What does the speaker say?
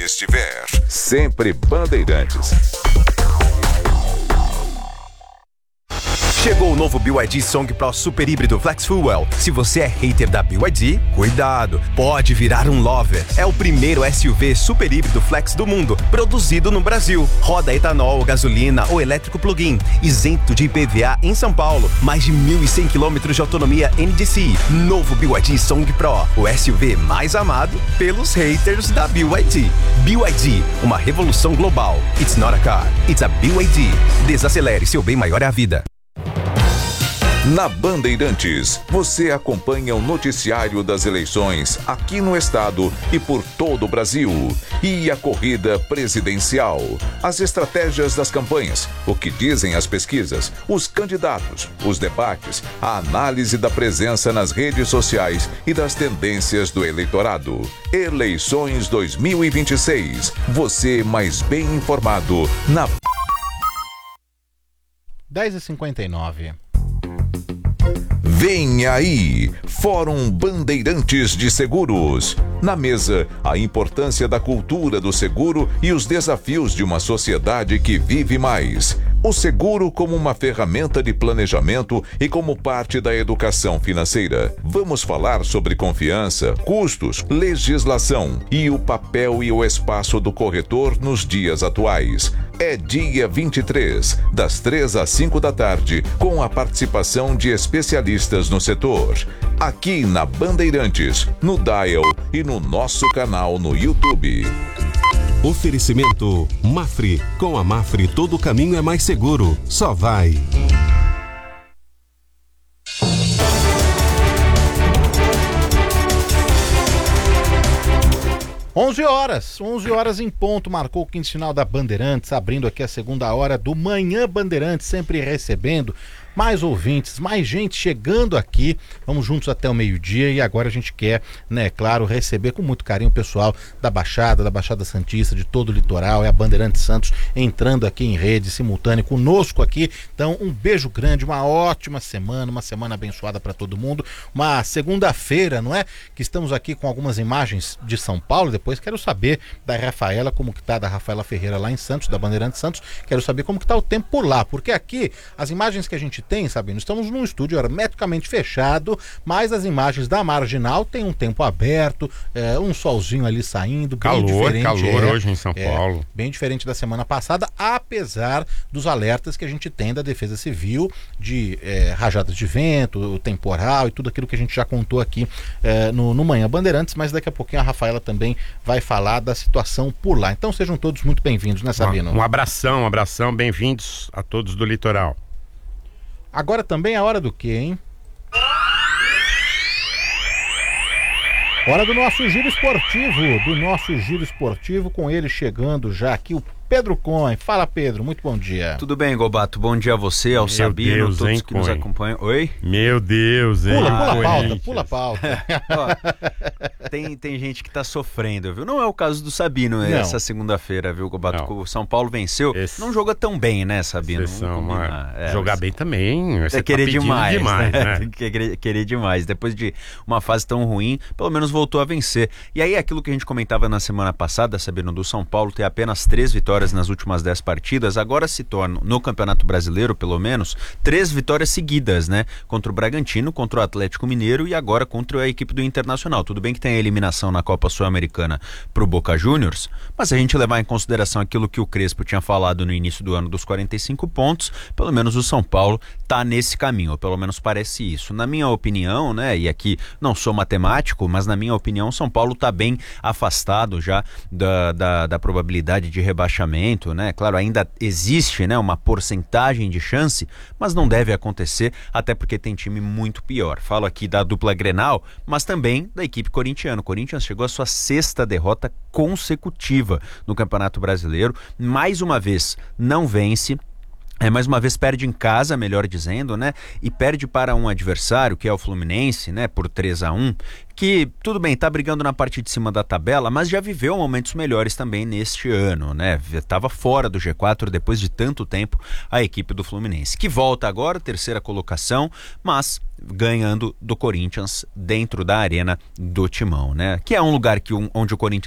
estiver. Sempre Bandeirantes. Chegou o novo BYD Song Pro Super Híbrido Flex Fuel. Se você é hater da BYD, cuidado, pode virar um lover. É o primeiro SUV super híbrido flex do mundo, produzido no Brasil. Roda etanol, gasolina ou elétrico plug-in, isento de IPVA em São Paulo. Mais de 1.100 km de autonomia NDCi. Novo BYD Song Pro, o SUV mais amado pelos haters da BYD. BYD, uma revolução global. It's not a car, it's a BYD. Desacelere, seu bem maior é a vida. Na Bandeirantes, você acompanha o noticiário das eleições aqui no estado e por todo o Brasil. E a corrida presidencial, as estratégias das campanhas, o que dizem as pesquisas, os candidatos, os debates, a análise da presença nas redes sociais e das tendências do eleitorado. Eleições 2026. Você mais bem informado na 10h59. Vem aí, Fórum Bandeirantes de Seguros. Na mesa, a importância da cultura do seguro e os desafios de uma sociedade que vive mais. O seguro como uma ferramenta de planejamento e como parte da educação financeira. Vamos falar sobre confiança, custos, legislação e o papel e o espaço do corretor nos dias atuais. É dia 23, das 3 às 5 da tarde, com a participação de especialistas no setor. Aqui na Bandeirantes, no Dial e no nosso canal no YouTube. Oferecimento Mafre. Com a Mafre todo caminho é mais seguro. Só vai. Onze horas em ponto, marcou o quinto sinal da Bandeirantes, abrindo aqui a segunda hora do Manhã Bandeirantes, sempre recebendo mais ouvintes, mais gente chegando aqui. Vamos juntos até o meio-dia e agora a gente quer, né, claro, receber com muito carinho o pessoal da Baixada Santista, de todo o litoral. É a Bandeirantes Santos entrando aqui em rede simultânea conosco aqui. Então, um beijo grande, uma ótima semana, uma semana abençoada para todo mundo. Uma segunda-feira, não é? Que estamos aqui com algumas imagens de São Paulo. Depois quero saber da Rafaela, como que tá, da Rafaela Ferreira lá em Santos, da Bandeirantes Santos. Quero saber como que tá o tempo por lá, porque aqui as imagens que a gente tem, Sabino, estamos num estúdio hermeticamente fechado, mas as imagens da Marginal tem um tempo aberto, um solzinho ali saindo, bem diferente. Calor hoje em São Paulo. Bem diferente da semana passada, apesar dos alertas que a gente tem da Defesa Civil, de rajadas de vento, temporal e tudo aquilo que a gente já contou aqui no Manhã Bandeirantes, mas daqui a pouquinho a Rafaela também vai falar da situação por lá. Então sejam todos muito bem-vindos, né, Sabino? Um abração, bem-vindos a todos do litoral. Agora também é a hora do quê, hein? Hora do nosso giro esportivo, com ele chegando já aqui, o Pedro Cohen. Fala, Pedro, muito bom dia. Tudo bem, Gobato? Bom dia a você, ao Sabino, Deus, todos que nos acompanham. Oi? Meu Deus, hein? Pula a pauta. Ó, tem gente que tá sofrendo, viu? Não é o caso do Sabino essa segunda-feira, viu, Gobato? O São Paulo venceu. Não joga tão bem, né, Sabino? Jogar bem também. Você querer demais, né? Querer demais. Depois de uma fase tão ruim, pelo menos voltou a vencer. E aí, aquilo que a gente comentava na semana passada, Sabino, do São Paulo ter apenas 3 vitórias nas últimas 10 partidas, agora se tornam, no Campeonato Brasileiro, pelo menos, 3 vitórias seguidas, né? Contra o Bragantino, contra o Atlético Mineiro e agora contra a equipe do Internacional. Tudo bem que tem a eliminação na Copa Sul-Americana pro Boca Juniors, mas se a gente levar em consideração aquilo que o Crespo tinha falado no início do ano dos 45 pontos, pelo menos o São Paulo tá nesse caminho, ou pelo menos parece isso. Na minha opinião, né, e aqui não sou matemático, mas na minha opinião, o São Paulo tá bem afastado já da probabilidade de rebaixamento, né? Claro, ainda existe, né, uma porcentagem de chance, mas não deve acontecer, até porque tem time muito pior. Falo aqui da dupla Grenal, mas também da equipe corintiana. O Corinthians chegou à sua 6ª derrota consecutiva no Campeonato Brasileiro. Mais uma vez, não vence. Mais uma vez perde em casa, melhor dizendo, né? E perde para um adversário, que é o Fluminense, né? Por 3-1, que, tudo bem, tá brigando na parte de cima da tabela, mas já viveu momentos melhores também neste ano, né? Estava fora do G4 depois de tanto tempo a equipe do Fluminense, que volta agora, 3ª colocação, mas ganhando do Corinthians dentro da arena do Timão, né? Que é um lugar onde o Corinthians